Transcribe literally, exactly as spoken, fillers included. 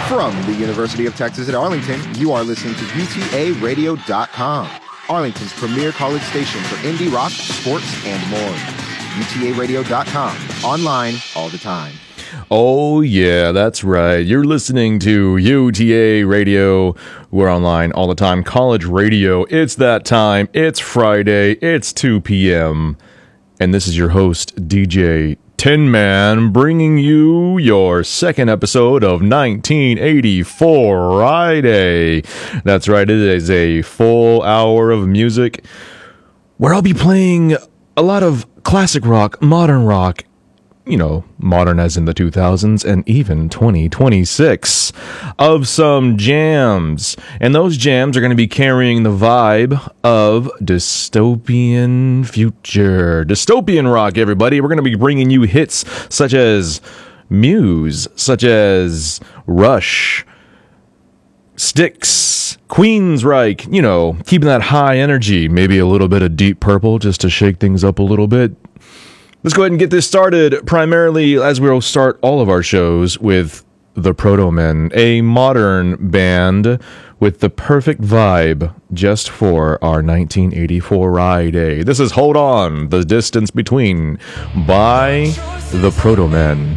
From the University of Texas at Arlington, you are listening to U T A radio dot com, Arlington's premier college station for indie rock, sports, and more. U T A radio dot com, online all the time. Oh, yeah, that's right. You're listening to U T A Radio. We're online all the time. College radio. It's that time. It's Friday. It's two p.m. And this is your host, D J Tin Man, bringing you your second episode of nineteen eighty-four Friday. That's right. It is a full hour of music where I'll be playing a lot of classic rock, modern rock, you know, modern as in the two thousands, and even twenty twenty-six, of some jams. And those jams are going to be carrying the vibe of dystopian future. Dystopian rock, everybody. We're going to be bringing you hits such as Muse, such as Rush, Styx, Queensryche, you know, keeping that high energy. Maybe a little bit of Deep Purple just to shake things up a little bit. Let's go ahead and get this started, primarily as we'll start all of our shows with the Protomen, a modern band with the perfect vibe just for our nineteen eighty-four Friday. This is Hold On, The Distance Between by the Protomen.